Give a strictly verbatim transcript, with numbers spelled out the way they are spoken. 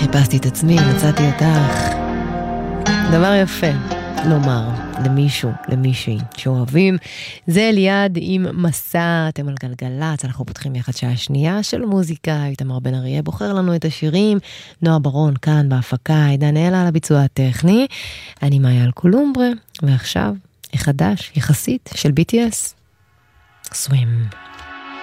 חיפשתי את עצמי, מצאתי אותך. דבר יפה לומר למישהו, למישהי שאוהבים. זה אליעד עם מסע, אתם על גלגלץ, אנחנו פותחים יחד שעה שנייה של מוזיקה, איתמר בן אריה בוחר לנו את השירים, נועה ברון כאן בהפקה, עידן אלה על הביצוע הטכני, אני מאיה אלקולומברה, ועכשיו החדש יחסית של בי טי אס, סווים.